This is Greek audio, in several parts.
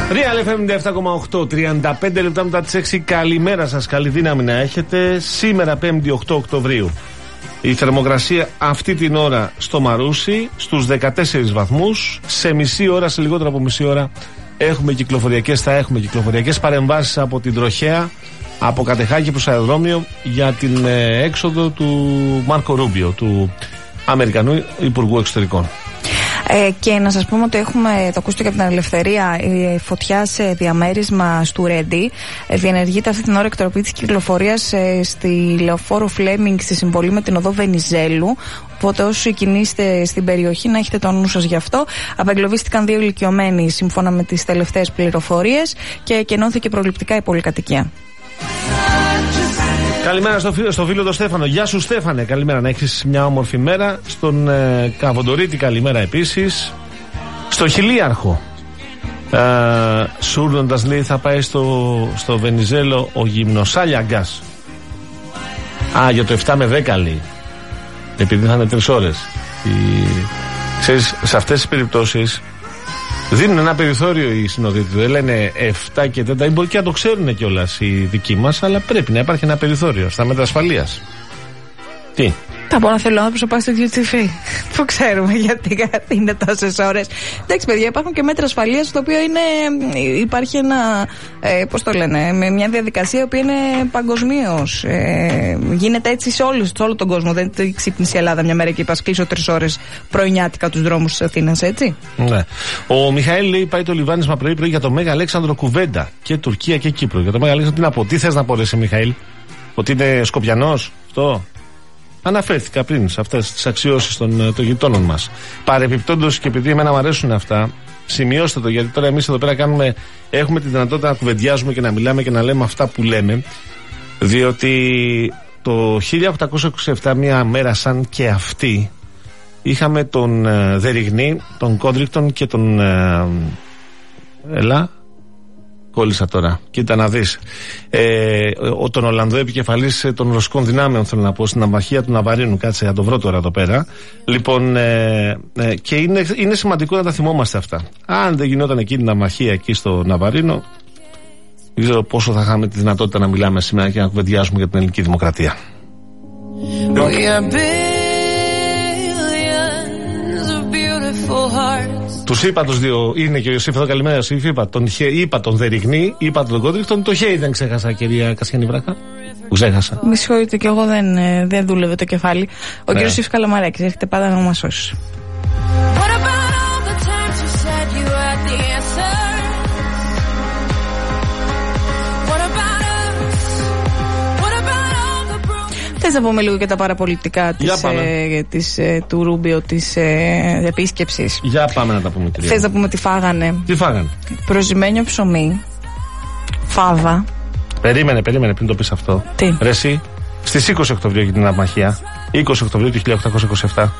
Real FM 97,8, 35 λεπτά μετά τις 6. Καλημέρα σας, καλή δύναμη να έχετε. Σήμερα 5η 8 Οκτωβρίου. Η θερμοκρασία αυτή την ώρα στο Μαρούσι στους 14 βαθμούς. Σε μισή ώρα, σε λιγότερο από μισή ώρα, θα έχουμε κυκλοφοριακές παρεμβάσεις από την Τροχέα, από Κατεχάκη προς αεροδρόμιο για την έξοδο του Μάρκο Ρούμπιο, του Αμερικανού Υπουργού Εξωτερικών. Και να σας πούμε ότι έχουμε, το ακούστηκε από την Ελευθερία, η φωτιά σε διαμέρισμα του Ρέντι. Διενεργείται αυτή την ώρα εκτροπή της κυκλοφορίας στη Λεωφόρο Φλέμινγκ, στη συμβολή με την οδό Βενιζέλου. Οπότε όσοι κινείστε στην περιοχή να έχετε το νου σας γι' αυτό. Απεγκλωβίστηκαν 2 ηλικιωμένοι σύμφωνα με τις τελευταίες πληροφορίες και κενώθηκε προληπτικά η πολυκατοικία. Καλημέρα στο φίλο τον Στέφανο. Γεια σου Στέφανε, καλημέρα, να έχεις μια όμορφη μέρα. Στον Καβοντορίτη καλημέρα επίσης. Στο Χιλίαρχο σούρνοντας, λέει, θα πάει στο Βενιζέλο ο Γυμνοσάλιαγκας. Για το 7 με 10 λέει, επειδή θα είναι 3 ώρες. Ξέρεις, σε αυτές τις περιπτώσεις δίνουν ένα περιθώριο οι συνοδοί, δεν λένε 7 και 4, μπορεί και να το ξέρουν κιόλας οι δικοί μας, αλλά πρέπει να υπάρχει ένα περιθώριο στα μέτρα ασφαλείας. Τι? Θα πω να θέλω να πάω στο duty free. Το ξέρουμε γιατί είναι τόσες ώρες. Εντάξει, παιδιά, υπάρχουν και μέτρα ασφαλείας, το οποίο υπάρχει ένα, πώς το λένε, με μια διαδικασία που είναι παγκοσμίως. Γίνεται έτσι σε όλο τον κόσμο. Δεν ξύπνησε η Ελλάδα μια μέρα και είπα κλείσω 3 ώρες πρωινιάτικα τους δρόμους της Αθήνας, έτσι. Ναι. Ο Μιχαήλ λέει πάει το λιβάνισμα πρωί-πρωί για το Μέγα Αλέξανδρο κουβέντα. Και Τουρκία και Κύπρο. Για το Μέγα Αλέξανδρο, τι να πω, τι θες να πω, εσύ Μιχαήλ? Ότι είναι Σκοπιανός, αυτό? Αναφέρθηκα πριν σε αυτές τις αξιώσεις των γειτόνων μας. Παρεπιπτόντως, και επειδή εμένα μου αρέσουν αυτά, σημειώστε το, γιατί τώρα εμείς εδώ πέρα έχουμε τη δυνατότητα να κουβεντιάζουμε και να μιλάμε και να λέμε αυτά που λέμε, διότι το 1827, μια μέρα σαν και αυτή, είχαμε τον Δεριγνή, τον Κόντρικτον και τον κόλλησα τώρα, κοίτα να δεις, τον Ολλανδό επικεφαλής των ρωσικών δυνάμεων, θέλω να πω, στην ναυαρχία του Ναβαρίνου. Κάτσε να το βρω τώρα εδώ πέρα. Λοιπόν, και είναι σημαντικό να τα θυμόμαστε αυτά. Αν δεν γινόταν εκείνη η ναυαρχία εκεί στο Ναβαρίνο, δεν ξέρω πόσο θα είχαμε τη δυνατότητα να μιλάμε σήμερα και να κουβεντιάζουμε για την ελληνική δημοκρατία. Τους είπα τους δύο, είναι και ο Ιωσήφ εδώ, καλημέρα Ιωσήφ, είπα τον Δεριγνή, είπα τον Κόντρικτον, το Χέι δεν ξέχασα, κυρία Κασιανή Βράχα. Που ξέχασα. Με συγχωρείτε, και εγώ δεν δούλευε το κεφάλι. Ο κύριος Ιωσήφ Καλαμαράκης έρχεται πάντα να μας σώσει. Θες να πούμε λίγο και τα παραπολιτικά του Ρούμπιο, της επίσκεψης? Για πάμε να τα πούμε, κυρία. Θες να πούμε τι φάγανε? Τι φάγανε? Προσημένιο ψωμί, φάβα. Περίμενε πριν το πεις αυτό. Τι? Ρε εσύ, στις 20 Οκτωβρίου έγινε την ναυμαχία. 20 Οκτωβρίου του 1827.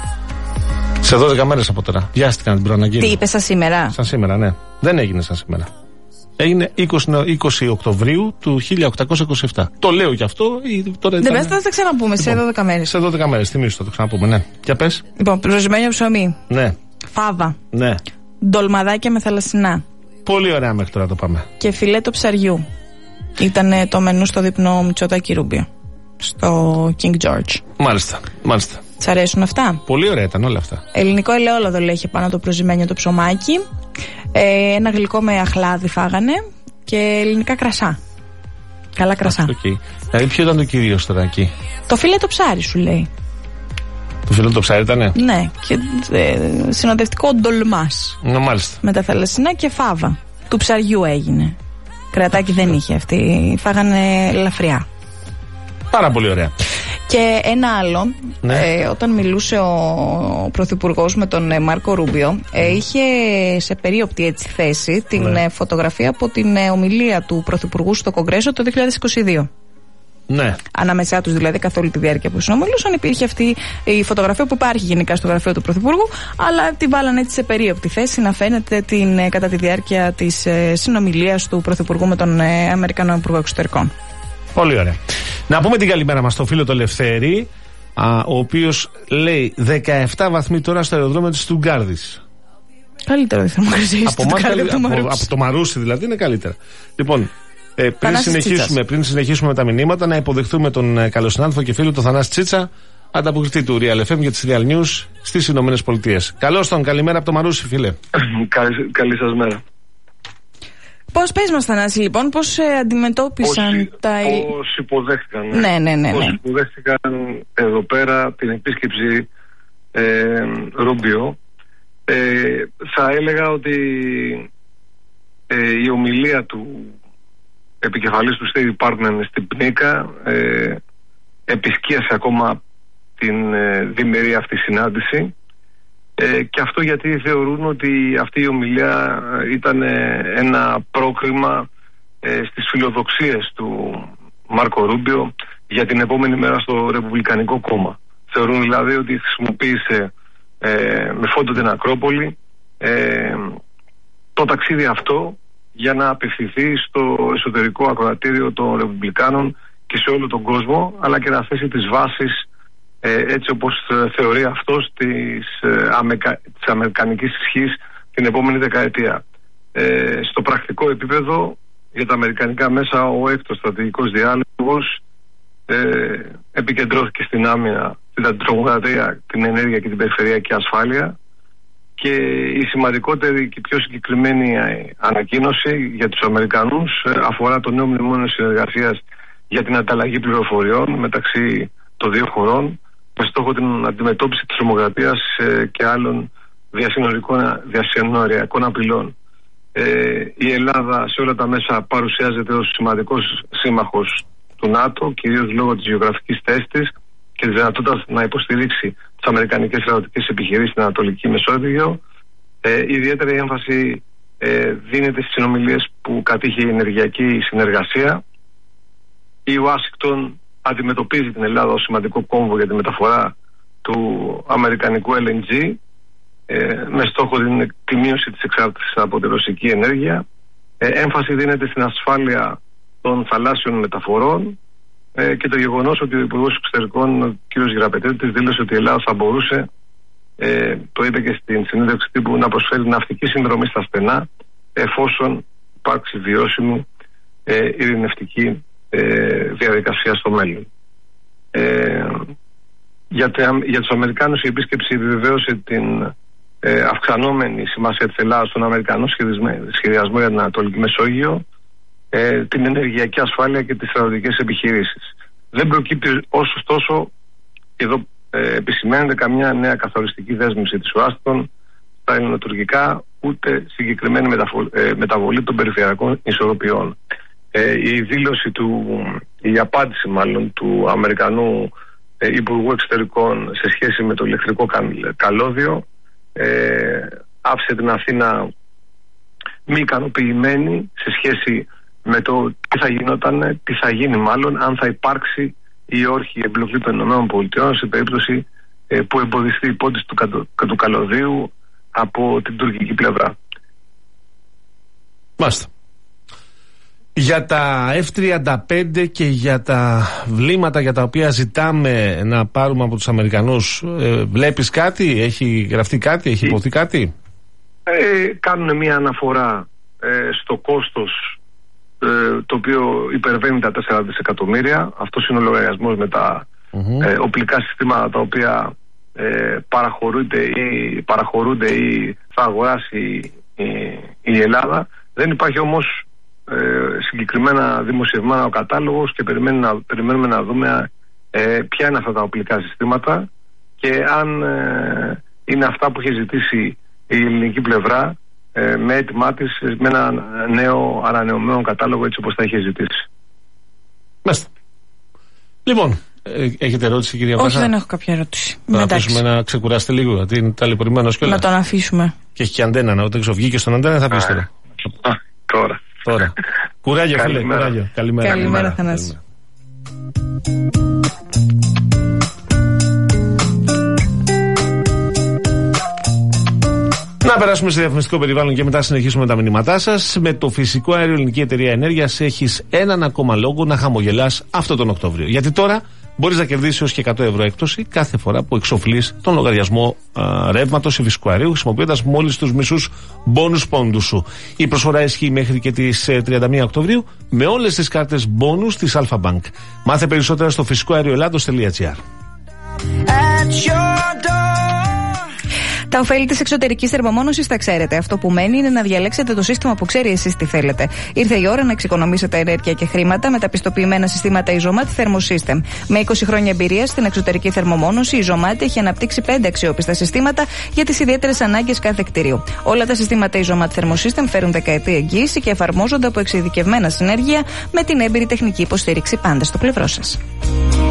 Σε 12 μέρες από τώρα. Βιάστηκαν την προαναγγείλη. Τι είπες, σαν σήμερα? Σαν σήμερα, ναι. Δεν έγινε σαν σήμερα. Έγινε 20 Οκτωβρίου του 1827. Το λέω κι αυτό. Τώρα δεν πες, θα τα ξαναπούμε σε 12 μέρες. Σε 12 μέρες, θυμίσου το ξαναπούμε, ναι. Για πες. Λοιπόν, προσμένιο ψωμί. Ναι. Φάβα. Ναι. Ντολμαδάκια με θαλασσινά. Πολύ ωραία μέχρι τώρα το πάμε. Και φιλέτο ψαριού. Ήταν το μενού στο δείπνο Μητσοτάκη Ρούμπιο. Στο King George. Μάλιστα. Σ' αρέσουν αυτά? Πολύ ωραία ήταν όλα αυτά. Ελληνικό ελαιόλαδο λέει είχε πάνω το προσημένιο το ψωμάκι. Ένα γλυκό με αχλάδι φάγανε. Και ελληνικά κρασά. Καλά κρασά. Okay. Δηλαδή ποιο ήταν το κυρίως τώρα εκεί? Το φιλέτο ψάρι σου λέει. Το φιλέτο ψάρι ήτανε? Ναι. Και συνοδευτικό ντολμάς. Μάλιστα. Με τα θαλασσινά και φάβα. Του ψαριού έγινε. Κρατάκι δεν είχε αυτή. Φάγανε ελαφριά. Πάρα πολύ ωραία. Και ένα άλλο, ναι. Όταν μιλούσε ο Πρωθυπουργός με τον Μάρκο Ρούμπιο, είχε σε περίοπτη έτσι θέση την φωτογραφία από την ομιλία του Πρωθυπουργού στο Κογκρέσο το 2022. Ναι. Ανάμεσά τους δηλαδή καθ' όλη τη διάρκεια που συνομιλούσαν υπήρχε αυτή η φωτογραφία που υπάρχει γενικά στο γραφείο του Πρωθυπουργού, αλλά τη βάλανε έτσι σε περίοπτη θέση να φαίνεται κατά τη διάρκεια της συνομιλίας του Πρωθυπουργού με τον Αμερικανό Υπουργό Εξωτερικών. Πολύ ωραία. Να πούμε την καλημέρα μας στο φίλο το Λευθέρη, ο οποίος λέει 17 βαθμοί τώρα στο αεροδρόμιο της Στουτγκάρδης. Καλύτερο η θερμοκρασία από το Μαρούσι δηλαδή είναι καλύτερα. Λοιπόν, πριν συνεχίσουμε με τα μηνύματα, να υποδεχθούμε τον καλοσυνάδελφο και φίλο του Θανάση Τσίτσα, ανταποκριτή του Real FM για τις Real News στις Ηνωμένες Πολιτείες. Καλώς τον, καλημέρα από το Μαρούσι, φίλε. Καλή σας μέρα. Πώς, πες μας Θανάση, λοιπόν, πώς αντιμετώπισαν πώς υποδέχτηκαν. Ναι. Πώς υποδέχτηκαν εδώ πέρα την επίσκεψη Ρούμπιο. Θα έλεγα ότι η ομιλία του επικεφαλής του State Department στην ΠΝΙΚΑ επισκίασε ακόμα την διμερή αυτή συνάντηση, και αυτό γιατί θεωρούν ότι αυτή η ομιλία ήταν ένα πρόκριμα στις φιλοδοξίες του Μάρκο Ρούμπιο για την επόμενη μέρα στο Ρεπουμπλικανικό κόμμα. Θεωρούν δηλαδή ότι χρησιμοποίησε με φόντο την Ακρόπολη το ταξίδι αυτό για να απευθυνθεί στο εσωτερικό ακροατήριο των Ρεπουμπλικάνων και σε όλο τον κόσμο, αλλά και να θέσει τις βάσεις, έτσι όπως θεωρεί αυτός, της αμερικανικής ισχύς την επόμενη δεκαετία. Στο πρακτικό επίπεδο, για τα αμερικανικά μέσα, ο έκτος στρατηγικός διάλογος επικεντρώθηκε στην άμυνα, την αντιτρομοκρατία, την ενέργεια και την περιφερειακή ασφάλεια, και η σημαντικότερη και πιο συγκεκριμένη ανακοίνωση για τους Αμερικανούς αφορά το νέο μνημόνιο συνεργασίας για την ανταλλαγή πληροφοριών μεταξύ των δύο χωρών, με στόχο την αντιμετώπιση της τρομοκρατίας και άλλων διασυνοριακών απειλών. Η Ελλάδα σε όλα τα μέσα παρουσιάζεται ως σημαντικός σύμμαχος του ΝΑΤΟ, κυρίως λόγω της γεωγραφικής θέσης της και της δυνατότητας να υποστηρίξει τις αμερικανικές στρατιωτικές επιχειρήσεις στην Ανατολική Μεσόγειο. Ιδιαίτερη έμφαση δίνεται στις συνομιλίες που κατήχε η ενεργειακή συνεργασία. Η Ουάσιγκτον αντιμετωπίζει την Ελλάδα ως σημαντικό κόμβο για τη μεταφορά του αμερικανικού LNG, με στόχο τη μείωση της εξάρτησης από τη ρωσική ενέργεια. Έμφαση δίνεται στην ασφάλεια των θαλάσσιων μεταφορών, και το γεγονός ότι ο Υπουργός Εξωτερικών, ο κ. Γεραπετρίτης, δήλωσε ότι η Ελλάδα θα μπορούσε, το είπε και στην συνέντευξη τύπου, να προσφέρει ναυτική συνδρομή στα στενά, εφόσον υπάρξει βιώσιμη ειρηνευτική διαδικασία στο μέλλον. Για τους Αμερικάνους η επίσκεψη επιβεβαίωσε την αυξανόμενη σημασία της Ελλάδας στον αμερικανό σχεδιασμό για την Ανατολική Μεσόγειο, την ενεργειακή ασφάλεια και τις στρατιωτικές επιχειρήσεις. Δεν προκύπτει ωστόσο, εδώ επισημαίνεται, καμιά νέα καθοριστική δέσμευση της Ουάσιγκτον στα ελληνοτουρκικά, ούτε συγκεκριμένη μεταβολή των περιφερειακών ισορροπιών. Η δήλωση η απάντηση μάλλον του Αμερικανού Υπουργού Εξωτερικών σε σχέση με το ηλεκτρικό καλώδιο άφησε την Αθήνα μη ικανοποιημένη σε σχέση με το τι θα γινόταν, τι θα γίνει μάλλον, αν θα υπάρξει η όρχη εμπλοκή των ΗΠΑ σε περίπτωση που εμποδιστεί η υπόθεση του καλωδίου από την τουρκική πλευρά. Μάλιστα. Για τα F-35 και για τα βλήματα για τα οποία ζητάμε να πάρουμε από τους Αμερικανούς, βλέπεις κάτι, έχει γραφτεί κάτι, έχει υποθεί κάτι? Κάνουν μια αναφορά στο κόστος, το οποίο υπερβαίνει τα 4 δισεκατομμύρια. Αυτός είναι ο λογαριασμός με τα οπλικά συστήματα τα οποία παραχωρούνται ή θα αγοράσει η Ελλάδα. Δεν υπάρχει όμως συγκεκριμένα δημοσιευμένο ο κατάλογος και περιμένουμε να δούμε ποια είναι αυτά τα οπλικά συστήματα και αν είναι αυτά που έχει ζητήσει η ελληνική πλευρά με έτοιμά της, με ένα νέο ανανεωμένο κατάλογο έτσι όπως τα είχε ζητήσει. Μάλιστα. Λοιπόν, έχετε ερώτηση, κυρία Πασά? Όχι, δεν έχω κάποια ερώτηση. Να αφήσουμε να ξεκουράσετε λίγο, γιατί είναι ταλαιπωρημένος κιόλας. Να τον αφήσουμε. Και έχει και αντένα, όταν ξοφγεί και στον αντένα θα πεις τώρα. Τώρα. Κουράγιο, φίλε. Κουράγιο. Καλημέρα, Θανάση. Να περάσουμε σε διαφημιστικό περιβάλλον και μετά συνεχίσουμε τα μηνύματά σας. Με το φυσικό αέριο Ελληνική Εταιρεία Ενέργειας έχεις έναν ακόμα λόγο να χαμογελάς αυτό τον Οκτώβριο. Γιατί τώρα μπορείς να κερδίσεις έως και 100 ευρώ έκπτωση κάθε φορά που εξοφλείς τον λογαριασμό ρεύματος ή φυσικού αερίου, χρησιμοποιώντας μόλις τους μισούς μπόνους πόντους σου. Η προσφορά ισχύει μέχρι και τις 31 Οκτωβρίου με όλες τις κάρτες μπόνους της Alpha Bank. Μάθε περισσότερα στο φυσικοαερioellados.gr. Τα ωφέλη της εξωτερικής θερμομόνωσης τα ξέρετε. Αυτό που μένει είναι να διαλέξετε το σύστημα που ξέρει εσείς τι θέλετε. Ήρθε η ώρα να εξοικονομήσετε ενέργεια και χρήματα με τα πιστοποιημένα συστήματα Isomat Thermosystem. Με 20 χρόνια εμπειρία στην εξωτερική θερμομόνωση, η Isomat έχει αναπτύξει 5 αξιόπιστα συστήματα για τις ιδιαίτερες ανάγκες κάθε κτηρίου. Όλα τα συστήματα Isomat Thermosystem φέρουν δεκαετή εγγύηση και εφαρμόζονται από εξειδικευμένα συνεργεία με την έμπειρη τεχνική υποστήριξη πάντα στο πλευρό σας.